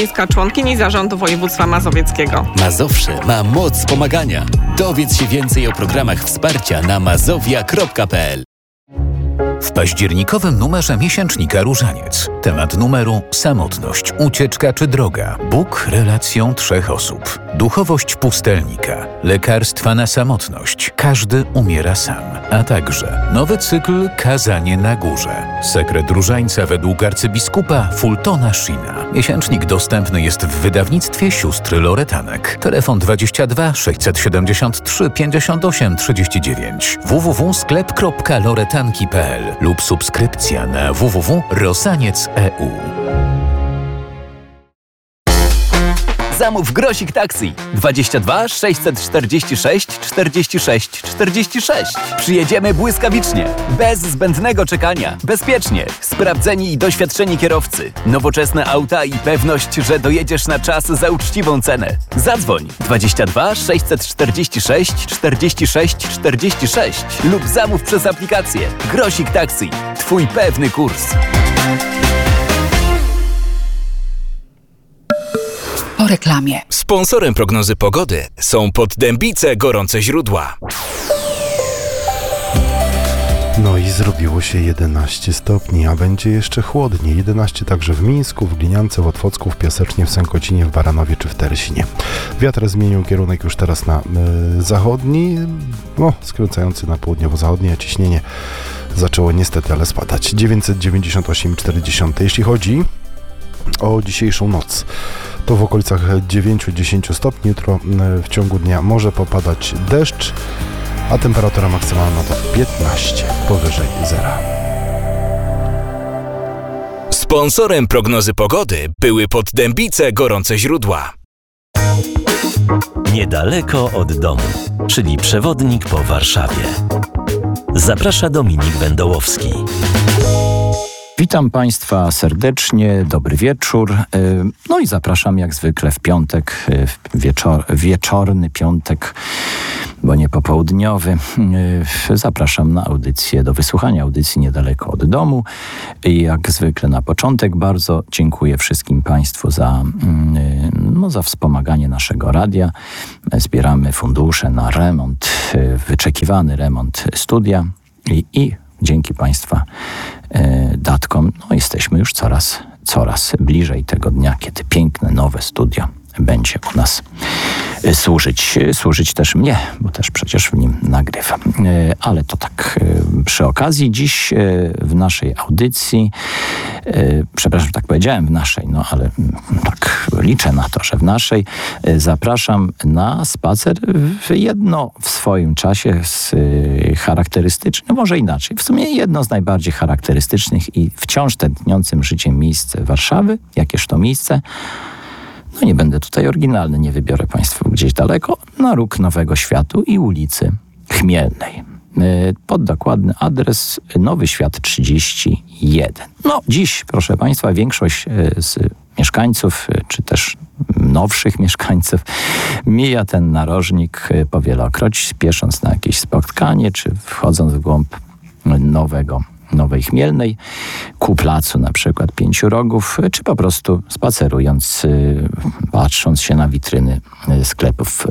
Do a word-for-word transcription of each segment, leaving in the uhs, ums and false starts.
Członkini Zarządu Województwa Mazowieckiego. Mazowsze ma moc pomagania. Dowiedz się więcej o programach wsparcia na mazowia kropka p l. W październikowym numerze miesięcznika Różaniec. Temat numeru: samotność, ucieczka czy droga. Bóg relacją trzech osób. Duchowość pustelnika. Lekarstwa na samotność. Każdy umiera sam. A także nowy cykl Kazanie na górze. Sekret różańca według arcybiskupa Fultona Sheena. Miesięcznik dostępny jest w wydawnictwie sióstr Loretanek. Telefon dwadzieścia dwa sześćset siedemdziesiąt trzy pięćdziesiąt osiem trzydzieści dziewięć. w w w kropka sklep kropka loretanki kropka p l lub subskrypcja na w w w kropka rosaniec kropka e u. Zamów Grosik Taxi dwadzieścia dwa sześćset czterdzieści sześć czterdzieści sześć czterdzieści sześć. Przyjedziemy błyskawicznie, bez zbędnego czekania, bezpiecznie, sprawdzeni i doświadczeni kierowcy, nowoczesne auta i pewność, że dojedziesz na czas za uczciwą cenę. Zadzwoń dwadzieścia dwa sześćset czterdzieści sześć czterdzieści sześć czterdzieści sześć lub zamów przez aplikację. Grosik Taxi. Twój pewny kurs. Po reklamie. Sponsorem prognozy pogody są Poddębice Gorące Źródła. No i zrobiło się jedenaście stopni, a będzie jeszcze chłodniej. jedenaście także w Mińsku, w Gliniance, w Otwocku, w Piasecznie, w Sękocinie, w Baranowie czy w Teresinie. Wiatr zmienił kierunek już teraz na y, zachodni, no, skręcający na południowo-zachodni, a ciśnienie zaczęło niestety, ale spadać. dziewięćset dziewięćdziesiąt osiem przecinek cztery. Jeśli chodzi o dzisiejszą noc, to w okolicach dziewięć do dziesięciu stopni. Jutro w ciągu dnia może popadać deszcz, a temperatura maksymalna to piętnaście powyżej zera. Sponsorem prognozy pogody były Poddębice Gorące Źródła. Niedaleko od domu, czyli przewodnik po Warszawie. Zaprasza Dominik Wędołowski. Witam Państwa serdecznie, dobry wieczór. No i zapraszam jak zwykle w piątek, wieczor, wieczorny piątek, bo nie popołudniowy. Zapraszam na audycję, do wysłuchania audycji Niedaleko od domu. I jak zwykle na początek bardzo dziękuję wszystkim Państwu za, no, za wspomaganie naszego radia. Zbieramy fundusze na remont, wyczekiwany remont studia i, i dzięki Państwa datkom, no jesteśmy już coraz, coraz bliżej tego dnia, kiedy piękne, nowe studio będzie u nas służyć. Służyć też mnie, bo też przecież w nim nagrywam. Ale to tak przy okazji. Dziś w naszej audycji, przepraszam, że tak powiedziałem w naszej, no ale tak liczę na to, że w naszej, zapraszam na spacer w jedno w swoim czasie z charakterystyczne, może inaczej, w sumie jedno z najbardziej charakterystycznych i wciąż tętniącym życiem miejsce Warszawy. Jakież to miejsce? No nie będę tutaj oryginalny, nie wybiorę Państwu gdzieś daleko, na róg Nowego Światu i ulicy Chmielnej. Pod dokładny adres Nowy Świat trzydzieści jeden. No dziś, proszę Państwa, większość z mieszkańców, czy też nowszych mieszkańców, mija ten narożnik powielokroć, spiesząc na jakieś spotkanie, czy wchodząc w głąb nowego Nowej Chmielnej, ku placu na przykład Pięciu Rogów, czy po prostu spacerując, patrząc się na witryny sklepów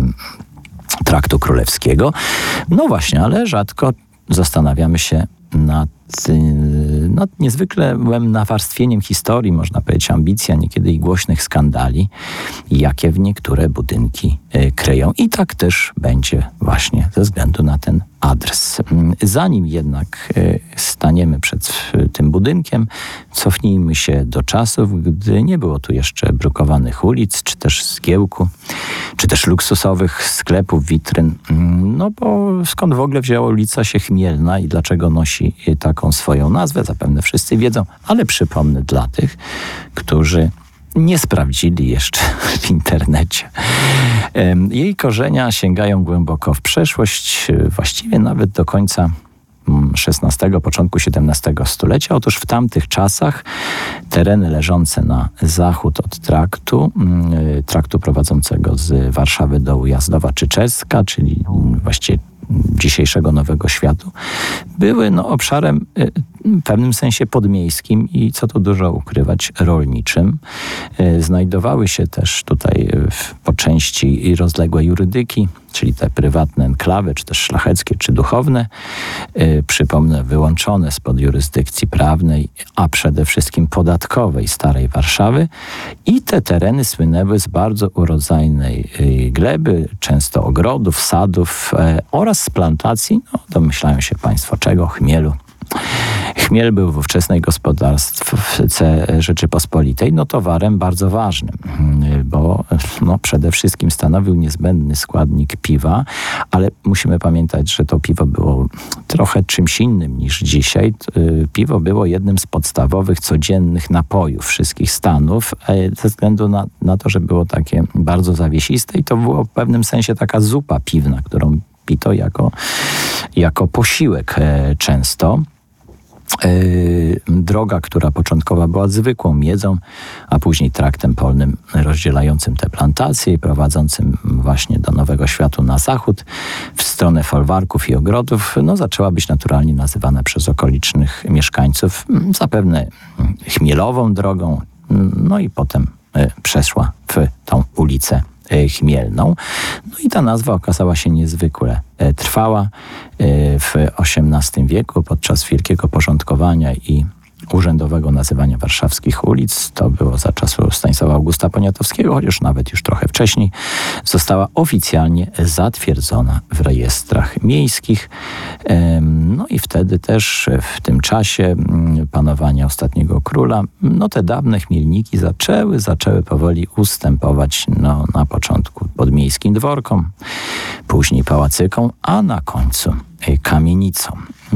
Traktu Królewskiego. No właśnie, ale rzadko zastanawiamy się nad, nad niezwykłym nawarstwieniem historii, można powiedzieć ambicji, a niekiedy i głośnych skandali, jakie w niektóre budynki kryją. I tak też będzie właśnie ze względu na ten adres. Zanim jednak staniemy przed tym budynkiem, cofnijmy się do czasów, gdy nie było tu jeszcze brukowanych ulic, czy też zgiełku, czy też luksusowych sklepów, witryn. No bo skąd w ogóle wzięła ulica się Chmielna i dlaczego nosi taką swoją nazwę? Zapewne wszyscy wiedzą, ale przypomnę dla tych, którzy nie sprawdzili jeszcze w internecie. Jej korzenia sięgają głęboko w przeszłość, właściwie nawet do końca szesnastego, początku siedemnastego stulecia. Otóż w tamtych czasach tereny leżące na zachód od traktu, traktu prowadzącego z Warszawy do Ujazdowa czy Czeska, czyli właściwie dzisiejszego Nowego Światu, były no, obszarem w pewnym sensie podmiejskim i, co tu dużo ukrywać, rolniczym. Znajdowały się też tutaj po części i rozległe jurydyki, czyli te prywatne enklawy, czy też szlacheckie, czy duchowne. Przypomnę, wyłączone spod jurysdykcji prawnej, a przede wszystkim podatkowej Starej Warszawy. I te tereny słynęły z bardzo urodzajnej gleby, często ogrodów, sadów oraz z plantacji, no domyślają się Państwo czego, chmielu. Chmiel był w ówczesnej gospodarce Rzeczypospolitej no, towarem bardzo ważnym, bo no, przede wszystkim stanowił niezbędny składnik piwa, ale musimy pamiętać, że to piwo było trochę czymś innym niż dzisiaj. Piwo było jednym z podstawowych, codziennych napojów wszystkich Stanów, ze względu na, na to, że było takie bardzo zawiesiste i to było w pewnym sensie taka zupa piwna, którą pito jako, jako posiłek często. Droga, która początkowo była zwykłą miedzą, a później traktem polnym rozdzielającym te plantacje i prowadzącym właśnie do Nowego Światu na zachód, w stronę folwarków i ogrodów, no zaczęła być naturalnie nazywana przez okolicznych mieszkańców zapewne chmielową drogą, no i potem przeszła w tą ulicę Chmielną. No i ta nazwa okazała się niezwykle trwała. W osiemnastym wieku podczas wielkiego porządkowania i urzędowego nazywania warszawskich ulic, to było za czasu Stanisława Augusta Poniatowskiego, chociaż nawet już trochę wcześniej, została oficjalnie zatwierdzona w rejestrach miejskich. No i wtedy też w tym czasie panowania ostatniego króla, no te dawne chmielniki zaczęły, zaczęły powoli ustępować no, na początku podmiejskim dworkom, później pałacykom, a na końcu kamienicą.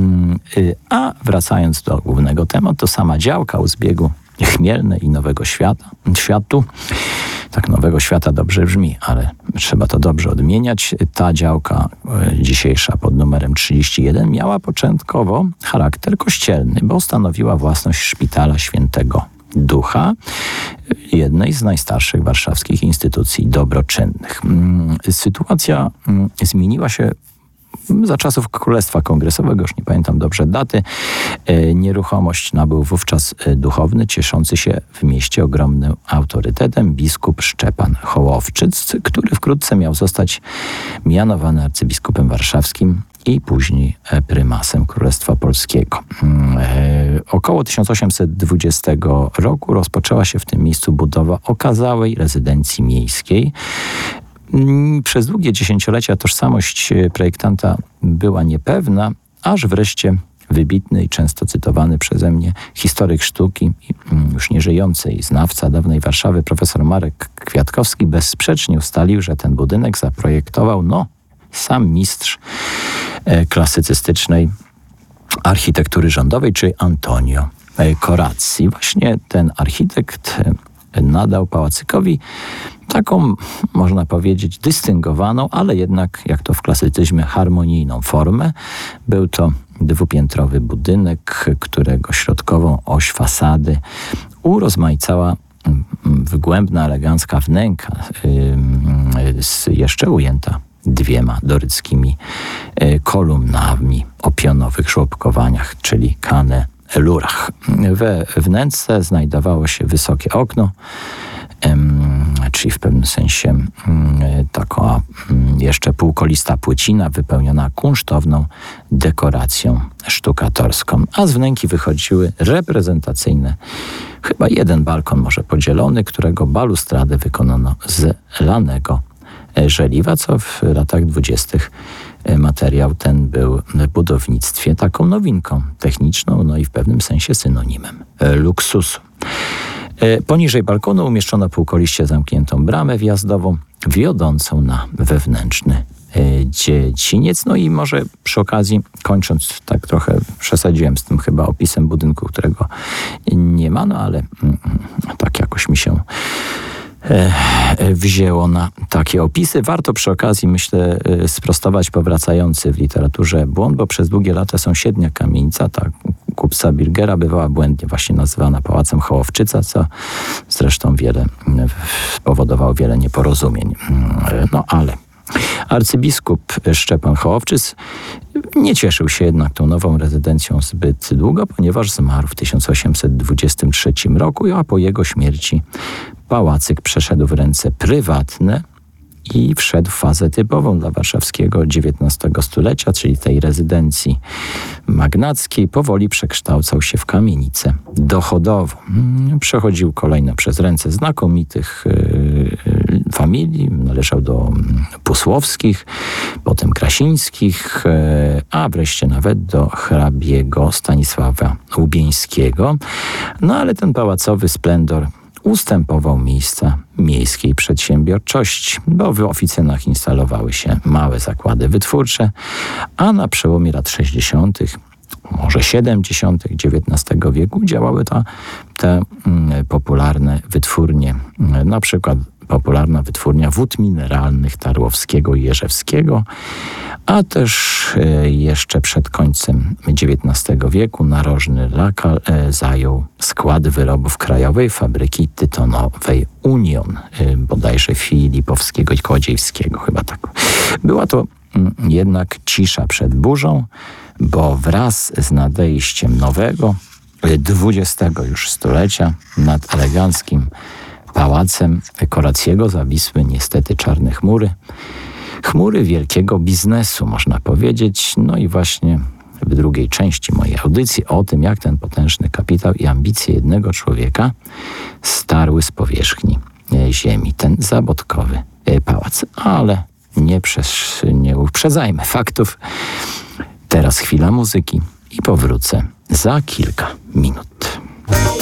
A wracając do głównego tematu, to sama działka u zbiegu Chmielnej i Nowego Świata, Światu, tak Nowego Świata dobrze brzmi, ale trzeba to dobrze odmieniać. Ta działka dzisiejsza pod numerem trzydzieści jeden miała początkowo charakter kościelny, bo stanowiła własność Szpitala Świętego Ducha, jednej z najstarszych warszawskich instytucji dobroczynnych. Sytuacja zmieniła się za czasów Królestwa Kongresowego, już nie pamiętam dobrze daty, nieruchomość nabył wówczas duchowny, cieszący się w mieście ogromnym autorytetem, biskup Szczepan Hołowczyc, który wkrótce miał zostać mianowany arcybiskupem warszawskim i później prymasem Królestwa Polskiego. Około tysiąc osiemset dwudziestego roku rozpoczęła się w tym miejscu budowa okazałej rezydencji miejskiej. Przez długie dziesięciolecia tożsamość projektanta była niepewna, aż wreszcie wybitny i często cytowany przeze mnie historyk sztuki, już nieżyjący i znawca dawnej Warszawy, profesor Marek Kwiatkowski bezsprzecznie ustalił, że ten budynek zaprojektował no, sam mistrz klasycystycznej architektury rządowej, czyli Antonio Corazzi. Właśnie ten architekt nadał pałacykowi taką, można powiedzieć, dystyngowaną, ale jednak, jak to w klasycyzmie, harmonijną formę. Był to dwupiętrowy budynek, którego środkową oś fasady urozmaicała wygłębna, elegancka wnęka, jeszcze ujęta dwiema doryckimi kolumnami o pionowych żłobkowaniach, czyli kanelurach. We wnęce znajdowało się wysokie okno, czyli w pewnym sensie taka jeszcze półkolista płycina wypełniona kunsztowną dekoracją sztukatorską, a z wnęki wychodziły reprezentacyjne, chyba jeden balkon może podzielony, którego balustradę wykonano z lanego żeliwa, co w latach dwudziestych materiał ten był w budownictwie taką nowinką techniczną, no i w pewnym sensie synonimem luksusu. Poniżej balkonu umieszczono półkoliście zamkniętą bramę wjazdową, wiodącą na wewnętrzny dziedziniec. No i może przy okazji, kończąc, tak trochę przesadziłem z tym chyba opisem budynku, którego nie ma, no ale tak jakoś mi się wzięło na takie opisy. Warto przy okazji, myślę, sprostować powracający w literaturze błąd, bo przez długie lata sąsiednia kamienica, ta kupca Birgera, bywała błędnie właśnie nazywana Pałacem Hołowczyca, co zresztą wiele spowodowało wiele nieporozumień. No ale Arcybiskup Szczepan Hołowczys nie cieszył się jednak tą nową rezydencją zbyt długo, ponieważ zmarł w tysiąc osiemset dwudziestym trzecim roku, a po jego śmierci pałacyk przeszedł w ręce prywatne i wszedł w fazę typową dla warszawskiego dziewiętnastego stulecia, czyli tej rezydencji magnackiej. Powoli przekształcał się w kamienicę dochodową. Przechodził kolejno przez ręce znakomitych yy, familii. Należał do Pusłowskich, potem Krasińskich, yy, a wreszcie nawet do hrabiego Stanisława Łubieńskiego. No ale ten pałacowy splendor ustępował miejsca miejskiej przedsiębiorczości, bo w oficynach instalowały się małe zakłady wytwórcze, a na przełomie lat sześćdziesiątych, może siedemdziesiątych dziewiętnastego wieku działały ta, te mm, popularne wytwórnie, na przykład popularna wytwórnia wód mineralnych Tarłowskiego i Jerzewskiego, a też e, jeszcze przed końcem dziewiętnastego wieku narożny lokal e, zajął skład wyrobów krajowej fabryki tytonowej Union, e, bodajże Filipowskiego i Kołodziejskiego, chyba tak. Była to m, jednak cisza przed burzą, bo wraz z nadejściem nowego, dwudziestego już stulecia nad eleganckim pałacem Korackiego zawisły niestety czarne chmury. Chmury wielkiego biznesu, można powiedzieć. No i właśnie w drugiej części mojej audycji o tym, jak ten potężny kapitał i ambicje jednego człowieka starły z powierzchni ziemi ten zabobkowy pałac. Ale nie, przez, nie uprzedzajmy faktów. Teraz chwila muzyki i powrócę za kilka minut.